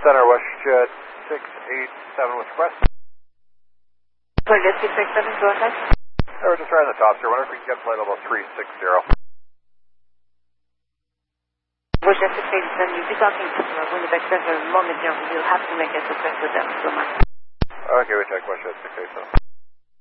Center, WestJet 687 with request. Target 667, go ahead. We're just right on the top, sir. Wonder if we can get flight level 360. WestJet 687, you'll be talking to Winnipeg Center momentarily. You'll have to make a request with them so much. Okay, we check WestJet 687.